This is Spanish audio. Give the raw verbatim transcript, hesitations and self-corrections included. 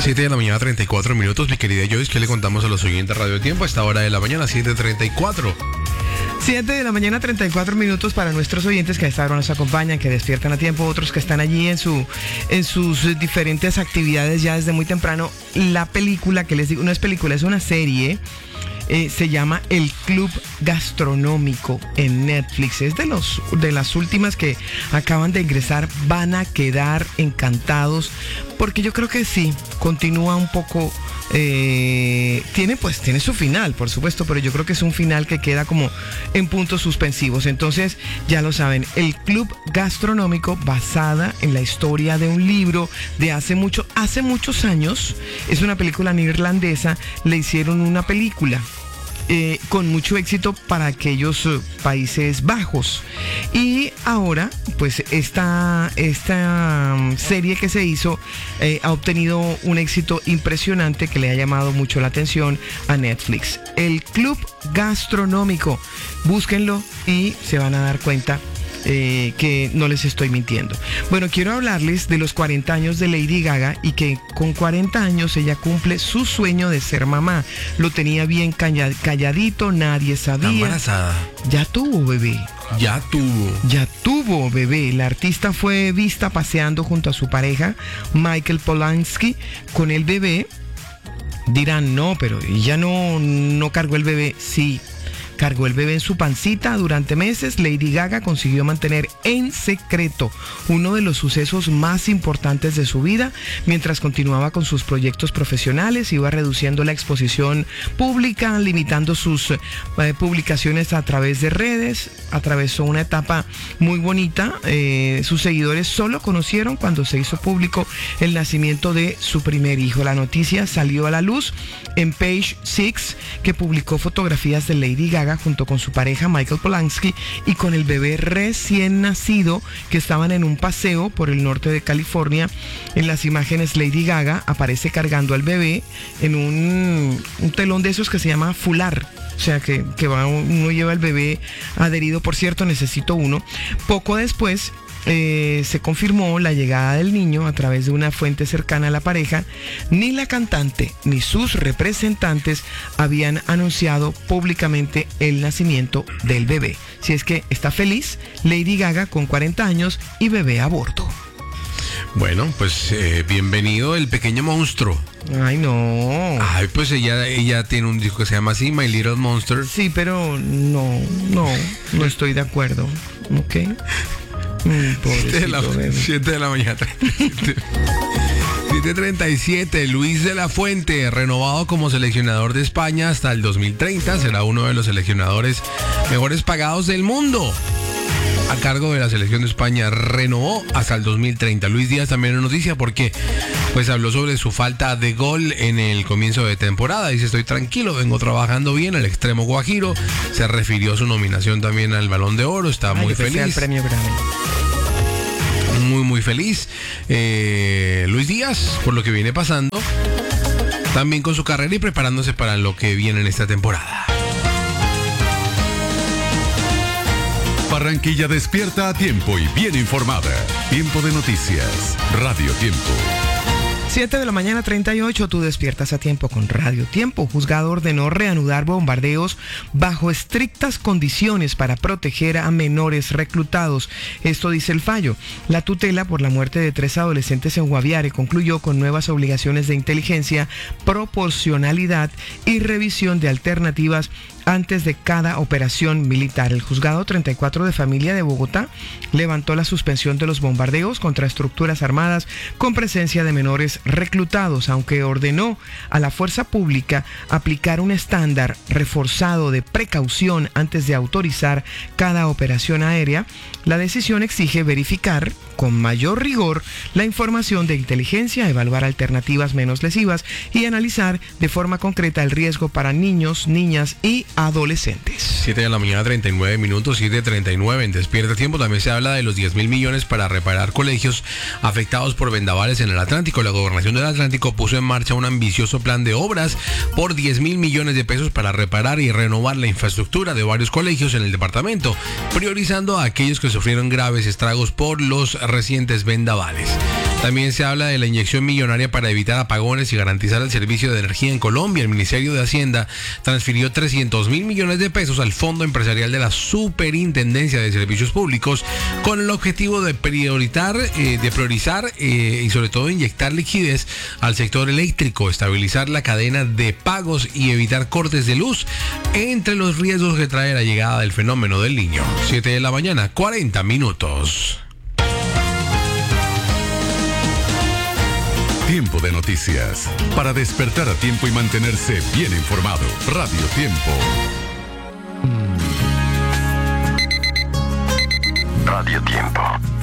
siete de la mañana, treinta y cuatro minutos. Mi querida Joyce, ¿qué le contamos a los oyentes de Radio Tiempo a esta hora de la mañana, siete treinta y cuatro? siete de la mañana, treinta y cuatro minutos para nuestros oyentes que a esta hora nos acompañan, que despiertan a tiempo, otros que están allí en su en sus diferentes actividades ya desde muy temprano. La película que les digo, no es película, es una serie. Eh, se llama El Club Gastronómico en Netflix. Es de los de las últimas que acaban de ingresar. Van a quedar encantados porque yo creo que sí, continúa un poco. Eh, tiene pues tiene su final, por supuesto, pero yo creo que es un final que queda como en puntos suspensivos. Entonces ya lo saben, El Club Gastronómico, basada en la historia de un libro de hace mucho hace muchos años. Es una película neerlandesa. Le hicieron una película Eh, con mucho éxito para aquellos uh, Países Bajos, y ahora pues esta, esta um, serie que se hizo eh, ha obtenido un éxito impresionante que le ha llamado mucho la atención a Netflix. El Club Gastronómico, búsquenlo y se van a dar cuenta Eh, que no les estoy mintiendo. Bueno, quiero hablarles de los cuarenta años de Lady Gaga y que con cuarenta años ella cumple su sueño de ser mamá. Lo tenía bien calla, calladito, nadie sabía. Está embarazada. Ya tuvo bebé. Ya tuvo. Ya tuvo bebé. La artista fue vista paseando junto a su pareja, Michael Polanski, con el bebé. Dirán, no, pero ella no, no cargó el bebé. Sí. Cargó el bebé en su pancita durante meses. Lady Gaga consiguió mantener en secreto uno de los sucesos más importantes de su vida. Mientras continuaba con sus proyectos profesionales, iba reduciendo la exposición pública, limitando sus eh, publicaciones a través de redes. Atravesó una etapa muy bonita. Eh, sus seguidores solo conocieron cuando se hizo público el nacimiento de su primer hijo. La noticia salió a la luz en Page Six, que publicó fotografías de Lady Gaga junto con su pareja Michael Polanski y con el bebé recién nacido, que estaban en un paseo por el norte de California. En las imágenes, Lady Gaga aparece cargando al bebé en un, un telón de esos que se llama fular. O sea, que, que va, uno lleva el bebé adherido. Por cierto, necesito uno. Poco después Eh, se confirmó la llegada del niño a través de una fuente cercana a la pareja. Ni la cantante ni sus representantes habían anunciado públicamente el nacimiento del bebé. Si es que está feliz Lady Gaga con cuarenta años y bebé a bordo. Bueno, pues eh, bienvenido el pequeño monstruo. Ay, no. Ay, pues ella, ella tiene un disco que se llama así, My Little Monster. Sí, pero no, no, no estoy de acuerdo. ¿Ok? Mm, siete de la mañana, siete treinta y siete. Luis de la Fuente, renovado como seleccionador de España hasta el dos mil treinta, será uno de los seleccionadores mejores pagados del mundo. A cargo de la selección de España, renovó hasta el dos mil treinta. Luis Díaz también en noticia porque pues habló sobre su falta de gol en el comienzo de temporada. Dice, estoy tranquilo, vengo trabajando bien. El extremo guajiro se refirió a su nominación también al Balón de Oro. Está muy feliz. El premio Grammy. Muy, muy feliz. Eh, Luis Díaz, por lo que viene pasando, también con su carrera y preparándose para lo que viene en esta temporada. Barranquilla despierta a tiempo y bien informada. Tiempo de noticias. Radio Tiempo. siete de la mañana, treinta y ocho, tú despiertas a tiempo con Radio Tiempo. Juzgado ordenó reanudar bombardeos bajo estrictas condiciones para proteger a menores reclutados. Esto dice el fallo. La tutela por la muerte de tres adolescentes en Guaviare concluyó con nuevas obligaciones de inteligencia, proporcionalidad y revisión de alternativas antes de cada operación militar. El juzgado treinta y cuatro de familia de Bogotá levantó la suspensión de los bombardeos contra estructuras armadas con presencia de menores reclutados, aunque ordenó a la fuerza pública aplicar un estándar reforzado de precaución antes de autorizar cada operación aérea. La decisión exige verificar con mayor rigor la información de inteligencia, evaluar alternativas menos lesivas y analizar de forma concreta el riesgo para niños, niñas y adolescentes. siete de la mañana, treinta y nueve minutos, siete treinta y nueve. En Despierta Tiempo también se habla de los diez mil millones para reparar colegios afectados por vendavales en el Atlántico. La Gobernación del Atlántico puso en marcha un ambicioso plan de obras por diez mil millones de pesos para reparar y renovar la infraestructura de varios colegios en el departamento, priorizando a aquellos que sufrieron graves estragos por los recientes vendavales. También se habla de la inyección millonaria para evitar apagones y garantizar el servicio de energía en Colombia. El Ministerio de Hacienda transfirió trescientos mil millones de pesos al Fondo Empresarial de la Superintendencia de Servicios Públicos con el objetivo de priorizar, eh, de priorizar eh, y sobre todo inyectar liquidez al sector eléctrico, estabilizar la cadena de pagos y evitar cortes de luz, entre los riesgos que trae la llegada del fenómeno del Niño. siete de la mañana, cuarenta minutos. Tiempo de noticias. Para despertar a tiempo y mantenerse bien informado. Radio Tiempo. Radio Tiempo.